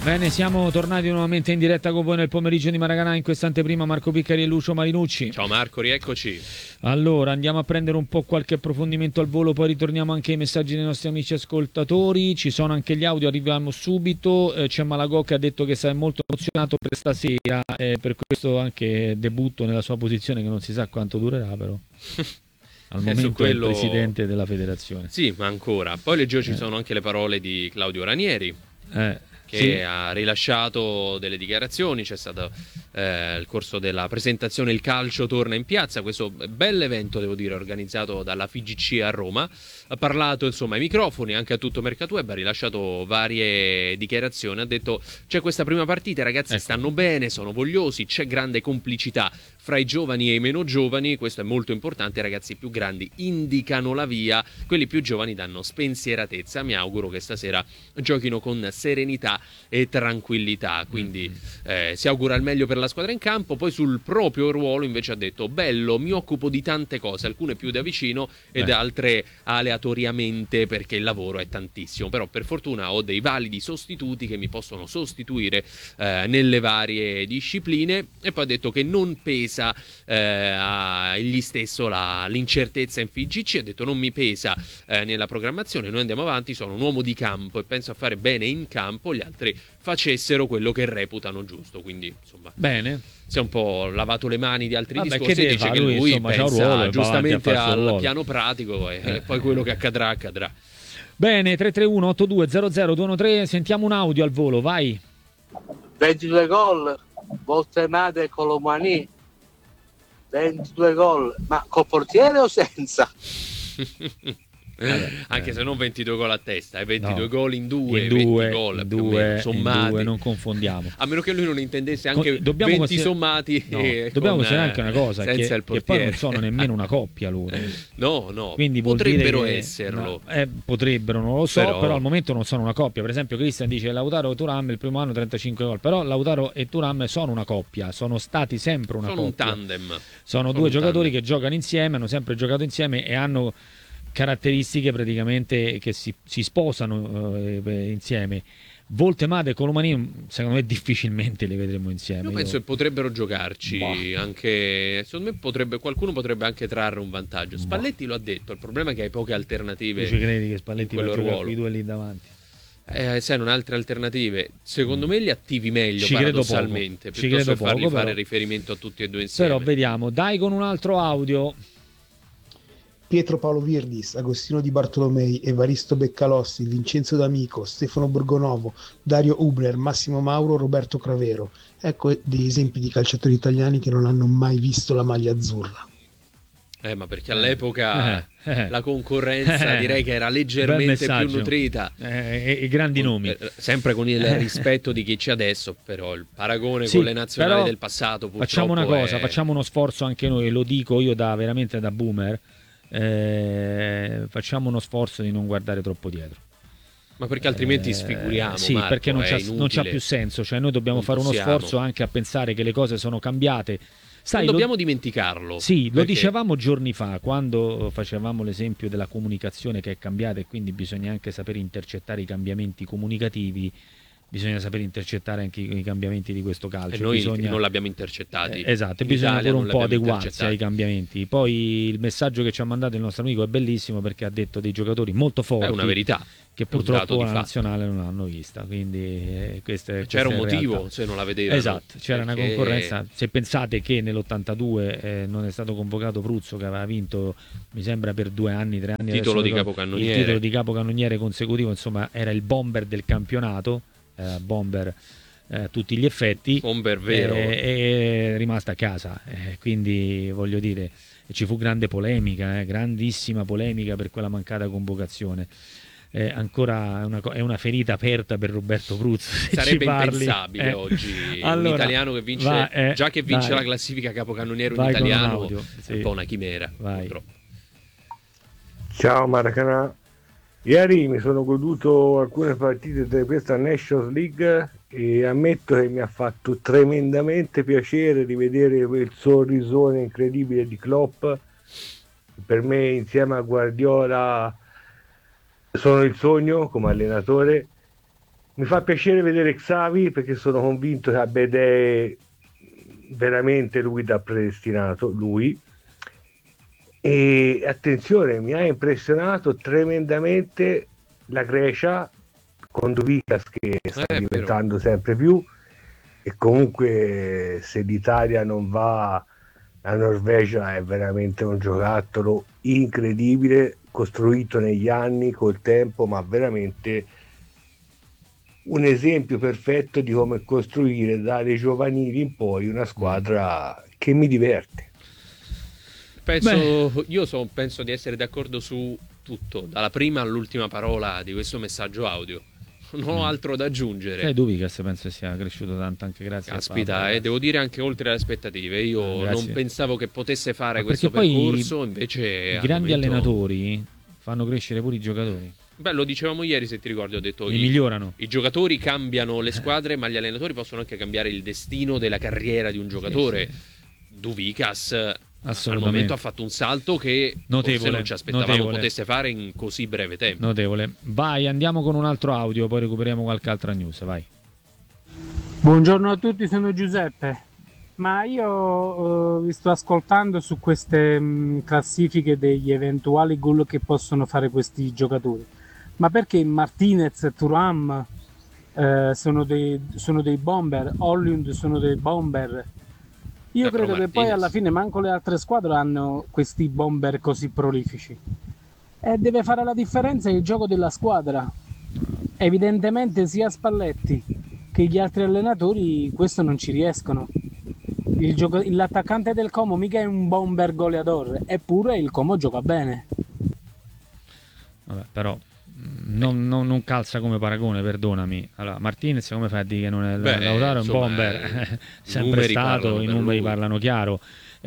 Bene, siamo tornati nuovamente in diretta con voi nel pomeriggio di Maracanã. In questa anteprima Marco Piccari e Lucio Marinucci. Ciao Marco, rieccoci. Allora, andiamo a prendere un po' qualche approfondimento al volo, poi ritorniamo anche ai messaggi dei nostri amici ascoltatori. Ci sono anche gli audio, arriviamo subito. C'è Malagò che ha detto che sei molto emozionato per stasera, per questo anche debutto nella sua posizione che non si sa quanto durerà, però. Al momento è il presidente della federazione. Sì, ma ancora. Poi leggevo ci sono anche le parole di Claudio Ranieri. Che sì, ha rilasciato delle dichiarazioni. C'è stato il corso della presentazione Il calcio torna in piazza, questo bell'evento, devo dire, organizzato dalla FIGC a Roma. Ha parlato insomma ai microfoni, anche a tutto Mercatweb, ha rilasciato varie dichiarazioni, ha detto c'è questa prima partita, i ragazzi stanno bene, sono vogliosi, c'è grande complicità fra i giovani e i meno giovani, questo è molto importante, i ragazzi più grandi indicano la via, quelli più giovani danno spensieratezza, mi auguro che stasera giochino con serenità e tranquillità, quindi si augura il meglio per la squadra in campo. Poi sul proprio ruolo invece ha detto bello, mi occupo di tante cose, alcune più da vicino ed altre aleatoriamente perché il lavoro è tantissimo, però per fortuna ho dei validi sostituti che mi possono sostituire nelle varie discipline. E poi ha detto che non pesa agli stesso l'incertezza in FIGC, ha detto non mi pesa nella programmazione, noi andiamo avanti, sono un uomo di campo e penso a fare bene in campo, gli altri facessero quello che reputano giusto, quindi insomma bene, si è un po' lavato le mani di altri discorsi e dice che lui insomma, pensa ruolo, giustamente al piano pratico e poi quello che accadrà accadrà. Bene, 331 8200 213, sentiamo un audio al volo, vai. 22 gol, Voltemade e Colomani, 22 gol, ma col portiere o senza? Anche se non 22 gol a testa, 22 gol in 20 gol in due sommati, non confondiamo, a meno che lui non intendesse anche 20 sommati. Dobbiamo considerare anche una cosa, che poi non sono nemmeno una coppia loro. No, quindi potrebbero dire esserlo, potrebbero, non lo so, però al momento non sono una coppia. Per esempio Cristian dice Lautaro e Thuram il primo anno 35 gol, però Lautaro e Thuram sono una coppia, sono stati sempre una coppia, un tandem, sono due giocatori che giocano insieme, hanno sempre giocato insieme e hanno caratteristiche praticamente che si sposano insieme. Voltemade e Colomani secondo me difficilmente li vedremo insieme. Io penso che potrebbero giocarci anche, secondo me qualcuno potrebbe anche trarre un vantaggio. Spalletti lo ha detto, il problema è che hai poche alternative. Tu ci credi che Spalletti va a giocare con i due lì davanti? Se non altre alternative, secondo me li attivi meglio paradossalmente, piuttosto che fargli fare riferimento a tutti e due insieme. Però vediamo, dai con un altro audio. Pietro Paolo Virdis, Agostino Di Bartolomei, Evaristo Beccalossi, Vincenzo D'Amico, Stefano Borgonovo, Dario Hubner, Massimo Mauro, Roberto Cravero. Ecco degli esempi di calciatori italiani che non hanno mai visto la maglia azzurra. Ma perché all'epoca la concorrenza direi che era leggermente più nutrita. E grandi nomi. Sempre con il rispetto di chi c'è adesso, però il paragone con le nazionali del passato purtroppo facciamo una cosa, facciamo uno sforzo anche noi, lo dico io veramente da boomer. Facciamo uno sforzo di non guardare troppo dietro, ma perché altrimenti sfiguriamo. Sì, Marco, perché non c'ha più senso, cioè noi dobbiamo fare uno sforzo anche a pensare che le cose sono cambiate. Non dobbiamo dimenticarlo. Sì, lo dicevamo giorni fa quando facevamo l'esempio della comunicazione che è cambiata e quindi bisogna anche sapere intercettare i cambiamenti comunicativi. Bisogna sapere intercettare anche i cambiamenti di questo calcio. E noi non l'abbiamo intercettati. Esatto, bisogna pure un po' adeguarsi ai cambiamenti. Poi il messaggio che ci ha mandato il nostro amico è bellissimo perché ha detto dei giocatori molto forti. È una verità. Che purtroppo la nazionale non l'hanno vista. Quindi c'era un motivo se non la vedevano. Esatto, c'era una concorrenza. Se pensate che nell'82 non è stato convocato Pruzzo, che aveva vinto, mi sembra, per 2 anni, 3 anni. Il titolo di capocannoniere consecutivo, insomma, era il bomber del campionato. Bomber tutti gli effetti, bomber vero, è rimasta a casa, quindi voglio dire ci fu grande polemica, grandissima polemica per quella mancata convocazione. Ancora è una ferita aperta per Roberto Pruzzo. Sarebbe impensabile oggi un italiano che vince, già che vince la classifica capocannoniere un italiano, è un po' una chimera. Ciao Maracanã. Ieri mi sono goduto alcune partite di questa Nations League e ammetto che mi ha fatto tremendamente piacere rivedere quel sorrisone incredibile di Klopp. Per me, insieme a Guardiola, sono il sogno come allenatore Mi fa piacere vedere Xavi perché sono convinto che abbia idee veramente lui da predestinato, lui. E attenzione, mi ha impressionato tremendamente la Grecia con Duvikas che sta diventando sempre più, e comunque se l'Italia non va, la Norvegia è veramente un giocattolo incredibile, costruito negli anni, col tempo, ma veramente un esempio perfetto di come costruire dalle giovanili in poi una squadra che mi diverte. Penso di essere d'accordo su tutto, dalla prima all'ultima parola di questo messaggio audio. Non ho altro da aggiungere. Duvikas penso sia cresciuto tanto anche grazie Caspita, devo dire anche oltre le aspettative. Io non pensavo che potesse fare questo percorso, invece i grandi allenatori fanno crescere pure i giocatori. Beh, lo dicevamo ieri, se ti ricordi, ho detto migliorano. I giocatori cambiano le squadre, ma gli allenatori possono anche cambiare il destino della carriera di un giocatore. Duvikas al momento ha fatto un salto che forse non ci aspettavamo potesse fare in così breve tempo. Notevole. Vai, andiamo con un altro audio, poi recuperiamo qualche altra news. Vai. Buongiorno a tutti, sono Giuseppe. Ma io vi sto ascoltando su queste classifiche degli eventuali gol che possono fare questi giocatori. Ma perché Martinez e Thuram sono dei bomber, Hollund sono dei bomber? Io credo che poi alla fine manco le altre squadre hanno questi bomber così prolifici. E deve fare la differenza il gioco della squadra. Evidentemente sia Spalletti che gli altri allenatori questo non ci riescono. L'attaccante del Como mica è un bomber goleador, eppure il Como gioca bene. Vabbè, però non calza come paragone, perdonami. Allora, Martinez come fai a dire che non è Lautaro? È un bomber, sempre stato, i numeri parlano chiaro.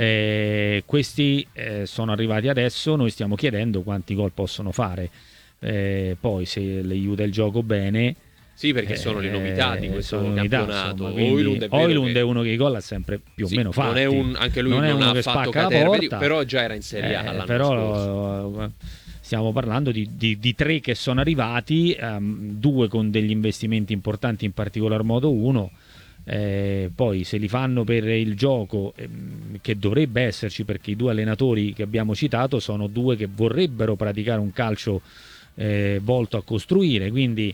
Questi sono arrivati adesso, noi stiamo chiedendo quanti gol possono fare, poi se le aiuta il gioco bene. Sì, perché sono le novità di questo campionato. Hoylund è uno che i gol ha sempre più o meno fatti. Anche lui non ha fatto caterpillar, però già era in Serie A l'anno scorso. Stiamo parlando di 3 che sono arrivati, 2 con degli investimenti importanti, in particolar modo uno. Poi se li fanno per il gioco, che dovrebbe esserci, perché i 2 allenatori che abbiamo citato sono 2 che vorrebbero praticare un calcio volto a costruire, quindi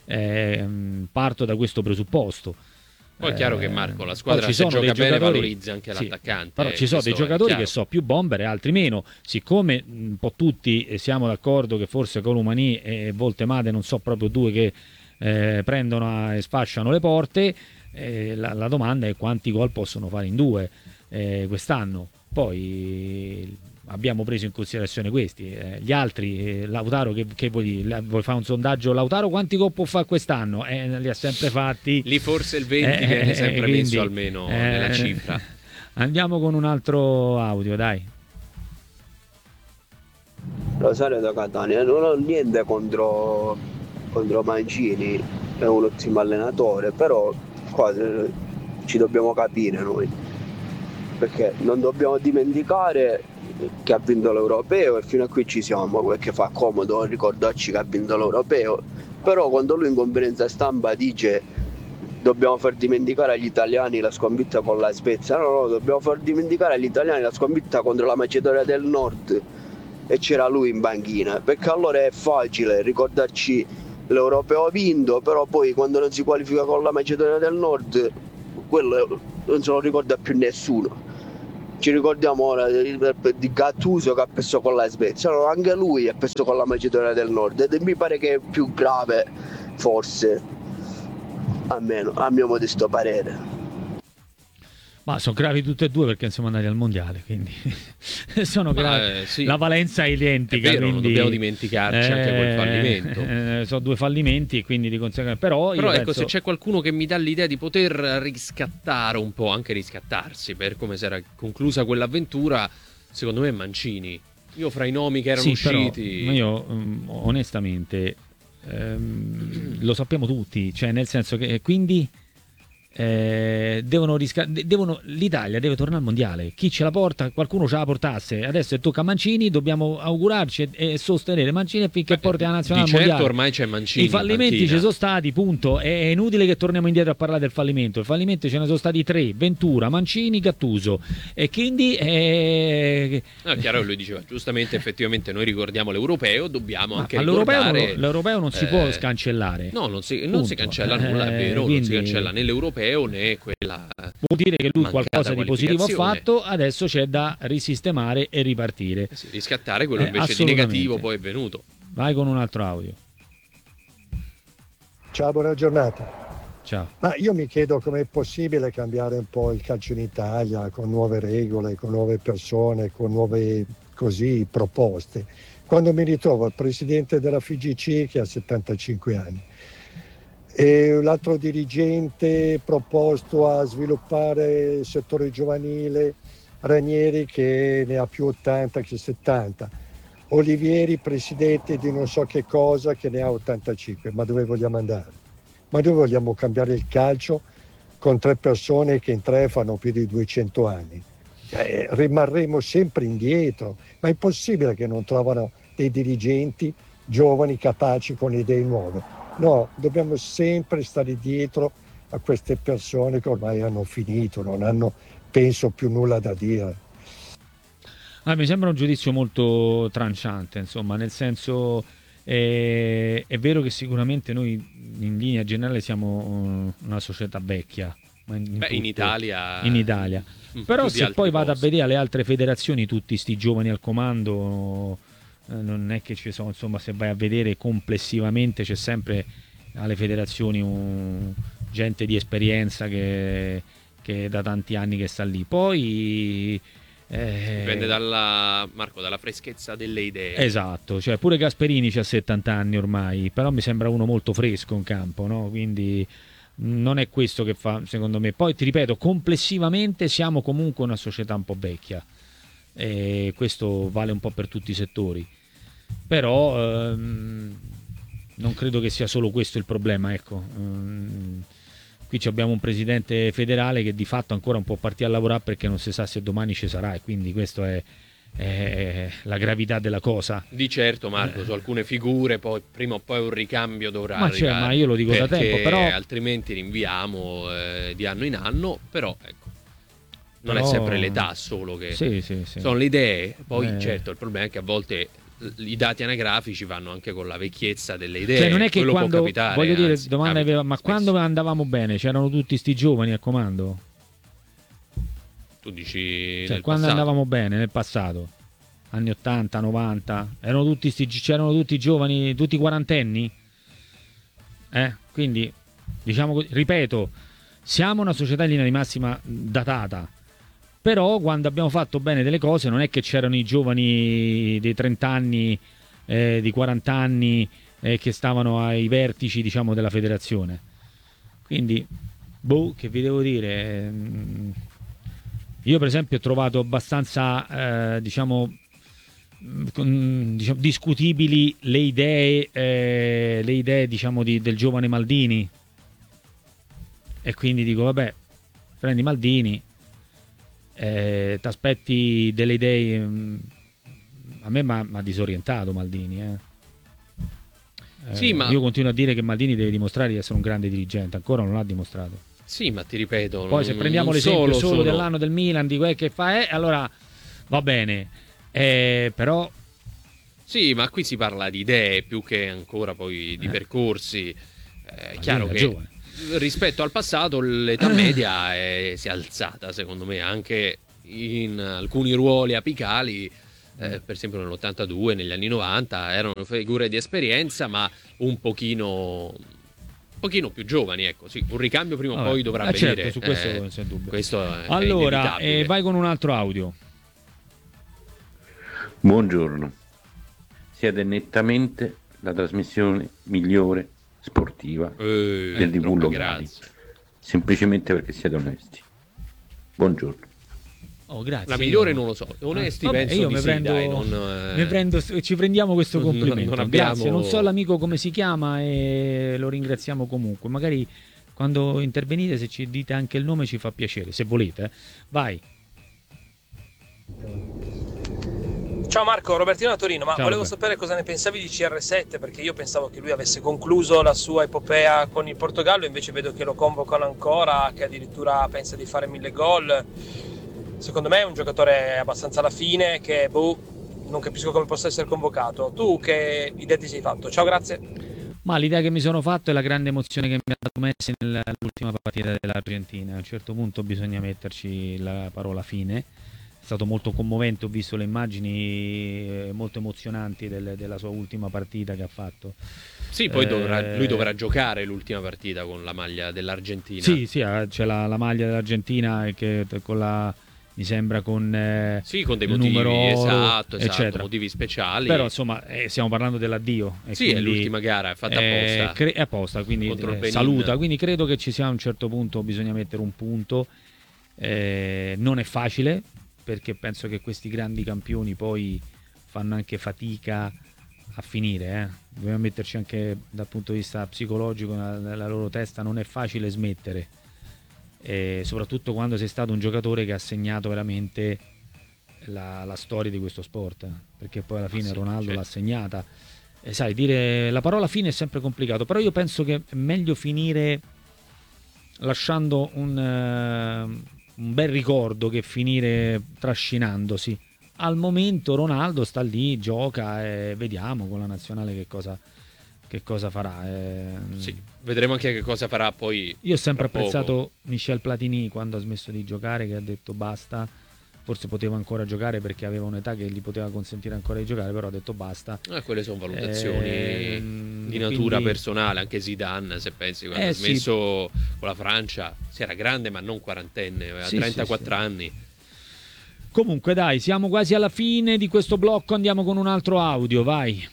parto da questo presupposto. Poi è chiaro che Marco, la squadra se gioca bene valorizza anche l'attaccante. Però ci sono dei giocatori che so più bomber e altri meno. Siccome un po' tutti siamo d'accordo che forse Colomani e Voltemade non so proprio 2 che prendono e sfasciano le porte, la domanda è quanti gol possono fare in 2 quest'anno. Poi abbiamo preso in considerazione questi, gli altri. Lautaro, che vuoi fare un sondaggio? Lautaro quanti gol può fare quest'anno? Li ha sempre fatti. Lì forse il 20 viene sempre quindi, messo almeno nella cifra. Andiamo con un altro audio, dai. Rosario da Catania, non ho niente contro Mancini, è un ottimo allenatore, però qua ci dobbiamo capire noi, perché non dobbiamo dimenticare che ha vinto l'Europeo e fino a qui ci siamo, perché fa comodo ricordarci che ha vinto l'Europeo, però quando lui in conferenza stampa dice dobbiamo far dimenticare agli italiani la sconfitta con la Svezia, no, dobbiamo far dimenticare agli italiani la sconfitta contro la Macedonia del Nord, e c'era lui in banchina, perché allora è facile ricordarci l'Europeo vinto, però poi quando non si qualifica con la Macedonia del Nord quello non se lo ricorda più nessuno. Ci ricordiamo ora di Gattuso che ha perso con la Svezia, no, anche lui ha perso con la Macedonia del Nord, ed mi pare che è più grave, forse, almeno a mio modesto parere. Ma sono gravi tutte e 2 perché siamo andati al mondiale, quindi sono gravi. Sì. La valenza è identica. È vero, quindi, non dobbiamo dimenticarci anche quel fallimento. Sono 2 fallimenti e quindi di conseguenza. Però ecco, penso... se c'è qualcuno che mi dà l'idea di poter riscattare un po', anche riscattarsi per come si era conclusa quell'avventura, secondo me è Mancini. Io fra i nomi che erano usciti. Però, io onestamente lo sappiamo tutti, cioè nel senso che quindi. l'Italia deve tornare al mondiale. Chi ce la porta? Qualcuno ce la portasse. Adesso tocca a Mancini, dobbiamo augurarci e sostenere Mancini affinché porti la nazionale al mondiale. Ormai c'è Mancini. I fallimenti ci sono stati, punto. È inutile che torniamo indietro a parlare del fallimento. Il fallimento ce ne sono stati 3: Ventura, Mancini, Gattuso. E quindi è chiaro che lui diceva giustamente, effettivamente noi ricordiamo l'europeo, dobbiamo anche ricordare l'europeo non si può scancellare. No, non si cancella nulla, è vero, quindi, non si cancella né l'europeo né quella. Vuol dire che lui qualcosa di positivo ha fatto, adesso c'è da risistemare e ripartire. Riscattare quello invece di negativo poi è venuto. Vai con un altro audio. Ciao, buona giornata. Ciao. Ma io mi chiedo com'è possibile cambiare un po' il calcio in Italia con nuove regole, con nuove persone, con nuove proposte. Quando mi ritrovo il presidente della FIGC che ha 75 anni e l'altro dirigente proposto a sviluppare il settore giovanile, Ranieri che ne ha più 80 che 70, Olivieri presidente di non so che cosa che ne ha 85, ma dove vogliamo andare? Ma dove vogliamo cambiare il calcio con 3 persone che in 3 fanno più di 200 anni? Rimarremo sempre indietro, ma è possibile che non trovano dei dirigenti giovani capaci con idee nuove? No, dobbiamo sempre stare dietro a queste persone che ormai hanno finito, non hanno, penso, più nulla da dire. Mi sembra un giudizio molto tranciante, insomma, nel senso è vero che sicuramente noi in linea generale siamo una società vecchia. In Italia. Però se poi vado a vedere le altre federazioni, tutti sti giovani al comando, non è che ci sono, insomma, se vai a vedere complessivamente c'è sempre alle federazioni gente di esperienza che da tanti anni che sta lì. Poi dipende dalla freschezza delle idee. Esatto, cioè pure Gasperini c'ha 70 anni ormai, però mi sembra uno molto fresco in campo, no? Quindi non è questo che fa, secondo me. Poi ti ripeto, complessivamente siamo comunque una società un po' vecchia e questo vale un po' per tutti i settori, però non credo che sia solo questo il problema, ecco. Qui abbiamo un presidente federale che di fatto ancora non può partire a lavorare perché non si sa se domani ci sarà, e quindi questo è la gravità della cosa. Di certo, Marco, su alcune figure poi prima o poi un ricambio dovrà arrivare, ma io lo dico da tempo, però altrimenti rinviamo di anno in anno, però ecco, non è sempre l'età solo che sono le idee. Poi certo, il problema è che a volte i dati anagrafici vanno anche con la vecchiezza delle idee. Cioè non è che quello quando, può capitare, voglio dire, anzi, ma quando andavamo bene c'erano tutti sti giovani al comando? Tu dici, cioè, quando andavamo bene nel passato, anni 80, 90, c'erano tutti giovani, tutti quarantenni? Quindi, diciamo, ripeto, siamo una società in linea di massima datata, però quando abbiamo fatto bene delle cose non è che c'erano i giovani dei 30 anni, di 40 anni che stavano ai vertici, diciamo, della federazione. Quindi, che vi devo dire? Io per esempio ho trovato abbastanza discutibili le idee diciamo del giovane Maldini, e quindi dico vabbè, prendi Maldini, ti aspetti delle idee. A me mi ha disorientato Maldini, sì, ma io continuo a dire che Maldini deve dimostrare di essere un grande dirigente, ancora non l'ha dimostrato. Sì, ma ti ripeto, poi se prendiamo l'esempio solo dell'anno del Milan, di quel che fa, allora va bene, però sì, ma qui si parla di idee più che ancora poi di percorsi. È chiaro che giovane. Rispetto al passato l'età media si è alzata, secondo me, anche in alcuni ruoli apicali. Per esempio nell'82, negli anni 90 erano figure di esperienza, ma un pochino più giovani, ecco. Sì, un ricambio prima o poi dovrà venire. Certo, su questo non c'è dubbio. Questo allora, vai con un altro audio. Buongiorno. Siete nettamente la trasmissione migliore sportiva del TV locale. Semplicemente perché siete onesti. Buongiorno. Grazie. La migliore non lo so, onesti penso io di ci prendiamo questo complimento. Non abbiamo... Grazie, non so l'amico come si chiama e lo ringraziamo comunque. Magari Quando intervenite, se ci dite anche il nome ci fa piacere, se volete. Vai. Ciao Marco, Robertino da Torino, ma Ciao, volevo Roberto. sapere cosa ne pensavi di CR7, perché io pensavo che lui avesse concluso la sua epopea con il Portogallo, invece vedo che lo convocano ancora, che addirittura pensa di fare 1000 gol. Secondo me è un giocatore abbastanza alla fine, che non capisco come possa essere convocato. Tu che idea ti sei fatto? Ciao, grazie. Ma l'idea che mi sono fatto è la grande emozione che mi ha dato Messi nell'ultima partita dell'Argentina. A un certo punto bisogna metterci la parola fine. È stato molto commovente, ho visto le immagini molto emozionanti della sua ultima partita che ha fatto. Sì, poi lui dovrà giocare l'ultima partita con la maglia dell'Argentina. Sì, c'è la maglia dell'Argentina che con la, mi sembra con con dei il motivi, numero oro, esatto, eccetera. motivi speciali. Però insomma stiamo parlando dell'addio. Sì, è l'ultima gara, è fatta apposta. È apposta, quindi saluta. Quindi credo che ci sia a un certo punto, bisogna mettere un punto. Non è facile, perché penso che questi grandi campioni poi fanno anche fatica a finire. Dobbiamo metterci anche dal punto di vista psicologico nella loro testa, non è facile smettere. Soprattutto quando sei stato un giocatore che ha segnato veramente la storia di questo sport, perché poi alla fine Ronaldo l'ha segnata. Sai, dire la parola fine è sempre complicato, però io penso che è meglio finire lasciando un bel ricordo che finire trascinandosi. Al momento Ronaldo sta lì, gioca e vediamo con la nazionale che cosa farà. Sì, vedremo anche che cosa farà poi. Io ho sempre apprezzato poco. Michel Platini quando ha smesso di giocare, che ha detto basta. Forse poteva ancora giocare perché aveva un'età che gli poteva consentire ancora di giocare, però ha detto basta. Quelle sono valutazioni di natura personale. Anche Zidane, se pensi, quando ha smesso con la Francia, si era grande ma non quarantenne, aveva 34 anni. Comunque dai, siamo quasi alla fine di questo blocco, andiamo con un altro audio, vai.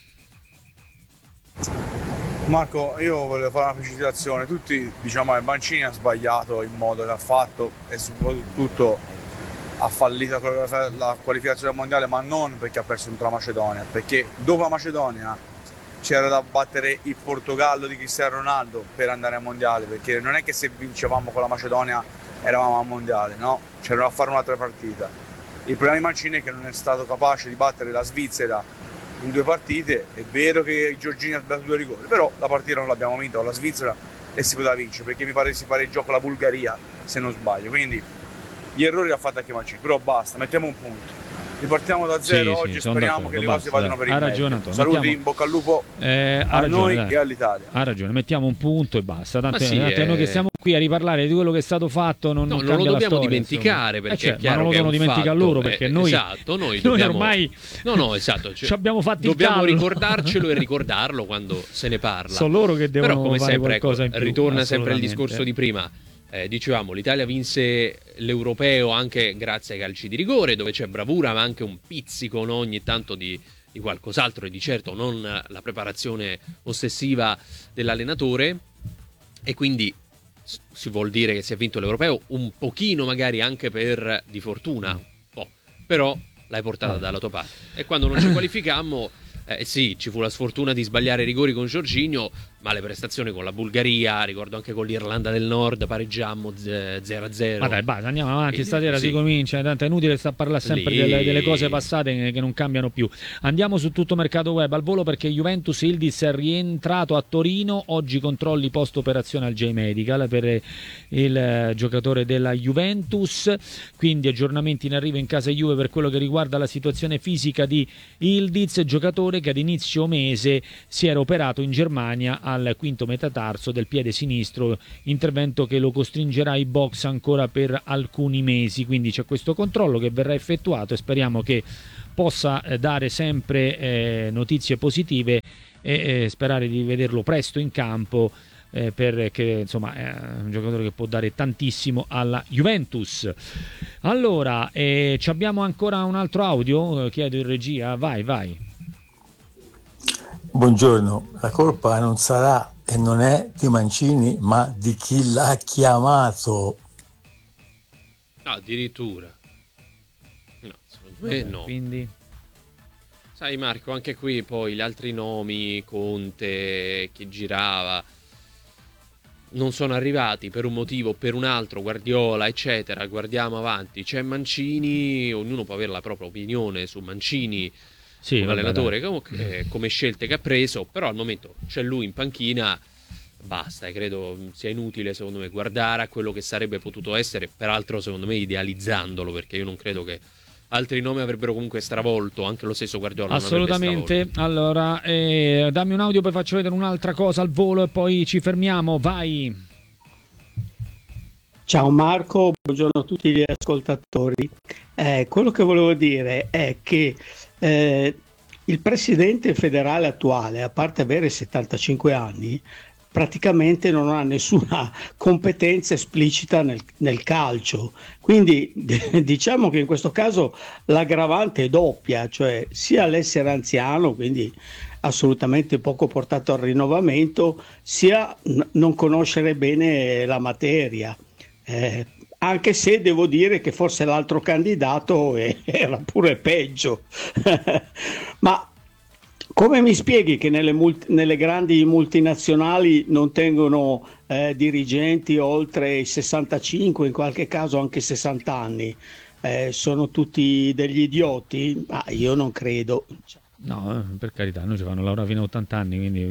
Marco, io volevo fare una precisazione. Tutti diciamo che Mancini ha sbagliato il modo che ha fatto e soprattutto ha fallito la qualificazione mondiale, ma non perché ha perso contro la Macedonia, perché dopo la Macedonia c'era da battere il Portogallo di Cristiano Ronaldo per andare al mondiale, perché non è che se vincevamo con la Macedonia eravamo al mondiale, no? C'era da fare un'altra partita. Il problema di Mancini è che non è stato capace di battere la Svizzera in 2 partite. È vero che Giorgini ha sbagliato 2 rigori, però la partita non l'abbiamo vinta con la Svizzera e si poteva vincere, perché mi pare si pareggiò con la Bulgaria, se non sbaglio. Quindi gli errori li ha fatti anche Mancini, però basta, mettiamo un punto. Ripartiamo da zero oggi, speriamo che le cose vadano per il meglio. Saluti, in bocca al lupo a noi e all'Italia. Ha ragione, mettiamo un punto e basta. Tanto noi che siamo qui a riparlare di quello che è stato fatto non lo dobbiamo dimenticare, perché è chiaro, ma non lo devono dimenticare loro, perché noi dobbiamo, ormai esatto, ci abbiamo fatto dobbiamo ricordarcelo e ricordarlo quando se ne parla. Sono loro che devono però, come fare sempre, qualcosa in più, ritorna sempre il discorso di prima. Dicevamo, l'Italia vinse l'Europeo anche grazie ai calci di rigore, dove c'è bravura ma anche un pizzico ogni tanto di qualcos'altro, e di certo non la preparazione ossessiva dell'allenatore, e quindi si vuol dire che si è vinto l'Europeo un pochino magari anche per di fortuna, però l'hai portata dalla tua parte. E quando non ci qualificammo, sì, ci fu la sfortuna di sbagliare i rigori con Jorginho, ma le prestazioni con la Bulgaria, ricordo anche con l'Irlanda del Nord, pareggiammo 0-0. Ma dai, basta, andiamo avanti, stasera si comincia, tanto è inutile sta a parlare sempre delle cose passate che non cambiano più. Andiamo su Tutto Mercato Web al volo, perché Juventus Yildiz è rientrato a Torino, oggi controlli post operazione al J-Medical per il giocatore della Juventus, quindi aggiornamenti in arrivo in casa Juve per quello che riguarda la situazione fisica di Yildiz, giocatore che ad inizio mese si era operato in Germania al quinto metatarso del piede sinistro, intervento che lo costringerà ai box ancora per alcuni mesi, quindi c'è questo controllo che verrà effettuato e speriamo che possa dare sempre notizie positive e sperare di vederlo presto in campo, perché insomma è un giocatore che può dare tantissimo alla Juventus. Allora, abbiamo ancora un altro audio, chiedo in regia, vai. Buongiorno, la colpa non sarà e non è di Mancini, ma di chi l'ha chiamato. Addirittura. No, secondo me no. Quindi sai Marco, anche qui poi gli altri nomi, Conte, chi girava, non sono arrivati per un motivo o per un altro, Guardiola eccetera, guardiamo avanti, c'è Mancini, ognuno può avere la propria opinione su Mancini, come allenatore, come scelte che ha preso, però al momento c'è lui in panchina, basta, e credo sia inutile secondo me guardare a quello che sarebbe potuto essere, peraltro secondo me idealizzandolo, perché io non credo che altri nomi avrebbero comunque stravolto, anche lo stesso Guardiola. Assolutamente. Allora, dammi un audio, poi faccio vedere un'altra cosa al volo e poi ci fermiamo, vai. Ciao Marco, buongiorno a tutti gli ascoltatori. Quello che volevo dire è che il presidente federale attuale, a parte avere 75 anni, praticamente non ha nessuna competenza esplicita nel calcio, quindi diciamo che in questo caso l'aggravante è doppia, cioè sia l'essere anziano, quindi assolutamente poco portato al rinnovamento, sia non conoscere bene la materia, anche se devo dire che forse l'altro candidato era pure peggio. Ma come mi spieghi che nelle grandi multinazionali non tengono dirigenti oltre i 65, in qualche caso anche 60 anni? Sono tutti degli idioti? Ma io non credo. No, per carità, noi ci fanno lavorare fino a 80 anni, quindi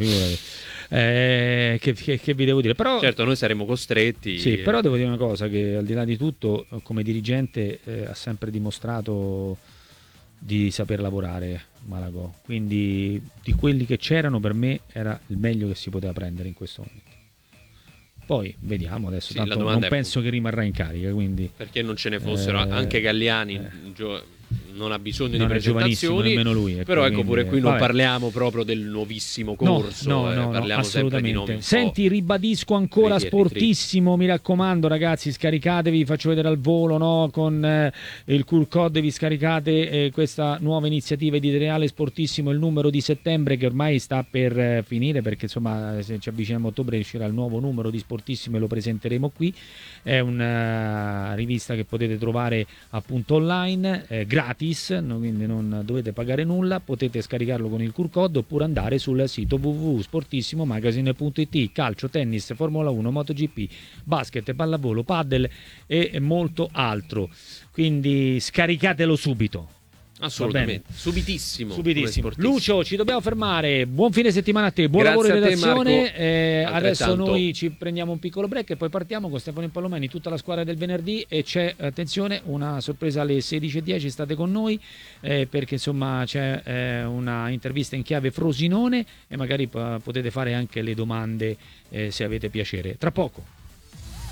che vi devo dire? Però, certo, noi saremo costretti. Sì, però devo dire una cosa, che al di là di tutto, come dirigente ha sempre dimostrato di saper lavorare Malagò, quindi di quelli che c'erano per me era il meglio che si poteva prendere in questo momento. Poi vediamo adesso, tanto non penso che rimarrà in carica, quindi perché non ce ne fossero anche Galliani non ha bisogno non di presentazioni, nemmeno lui, però ecco, pure qui non parliamo proprio del nuovissimo corso, parliamo sempre di nomi. Senti, ribadisco ancora Sportissimo, mi raccomando ragazzi, scaricatevi, faccio vedere al volo, no? Con il cool code vi scaricate questa nuova iniziativa editoriale Sportissimo, il numero di settembre che ormai sta per finire, perché insomma se ci avviciniamo a ottobre uscirà il nuovo numero di Sportissimo e lo presenteremo qui. È una rivista che potete trovare appunto online, gratis, quindi non dovete pagare nulla, potete scaricarlo con il QR code oppure andare sul sito www.sportissimomagazine.it. calcio, tennis, Formula 1, MotoGP, basket, pallavolo, padel e molto altro, quindi scaricatelo subito. Assolutamente, subitissimo. Lucio, ci dobbiamo fermare. Buon fine settimana a te, buon lavoro in redazione. Adesso noi ci prendiamo un piccolo break e poi partiamo con Stefano Impallomeni, tutta la squadra del venerdì, e c'è, attenzione, una sorpresa alle 16:10. State con noi perché insomma c'è una intervista in chiave Frosinone e magari potete fare anche le domande se avete piacere. Tra poco.